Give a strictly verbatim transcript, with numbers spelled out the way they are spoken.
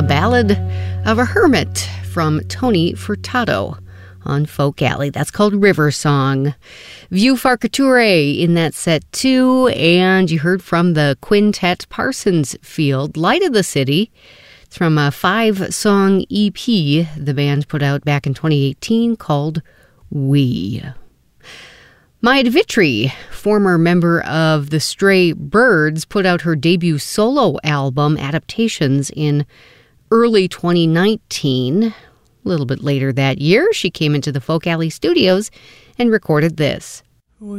A Ballad of a Hermit from Tony Furtado on Folk Alley. That's called River Song. View Farcature in that set too, and you heard from the quintet Parsons Field, Light of the City. It's from a five-song E P the band put out back in twenty eighteen called We. Maya Vitry, former member of the Stray Birds, put out her debut solo album, Adaptations, in early twenty nineteen. A little bit later that year, she came into the Folk Alley studios and recorded this.